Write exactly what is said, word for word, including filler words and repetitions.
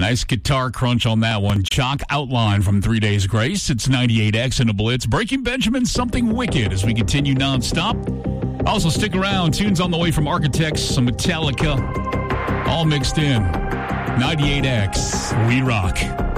Nice guitar crunch on that one. Chalk Outline from Three Days Grace. It's ninety-eight X in a Blitz. Breaking Benjamin, Something Wicked as we continue nonstop. Also, stick around. Tunes on the way from Architects, some Metallica, all mixed in. ninety-eight X, we rock.